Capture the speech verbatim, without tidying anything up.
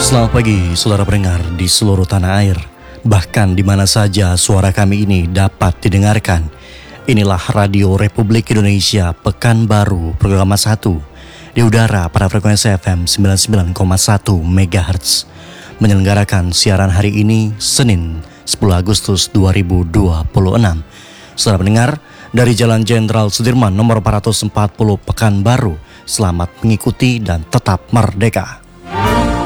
Selamat pagi saudara pendengar di seluruh tanah air, bahkan di mana saja suara kami ini dapat didengarkan. Inilah Radio Republik Indonesia Pekanbaru Programa satu di udara pada frekuensi F M sembilan puluh sembilan koma satu megahertz, menyelenggarakan siaran hari ini Senin sepuluh Agustus dua ribu dua puluh enam. Saudara pendengar, dari Jalan Jenderal Sudirman nomor empat ratus empat puluh Pekanbaru, selamat mengikuti dan tetap merdeka.